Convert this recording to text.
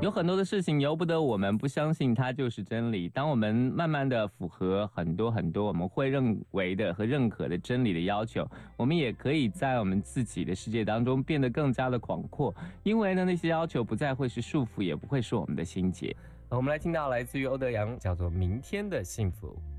有很多的事情由不得我们不相信它就是真理。当我们慢慢的符合很多我们会认为的和认可的真理的要求，我们也可以在我们自己的世界当中变得更加的广阔。因为呢，那些要求不再会是束缚，也不会是我们的心结。我们来听到来自于欧德阳，叫做《明天的幸福》。